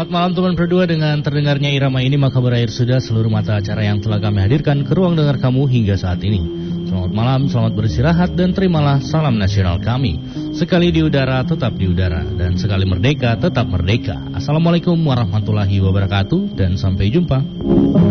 Selamat malam teman berdua. Dengan terdengarnya irama ini maka berakhir sudah seluruh mata acara yang telah kami hadirkan ke ruang dengar kamu hingga saat ini. Selamat malam, selamat beristirahat dan terimalah salam nasional kami. Sekali di udara tetap di udara dan sekali merdeka tetap merdeka. Assalamualaikum warahmatullahi wabarakatuh dan sampai jumpa.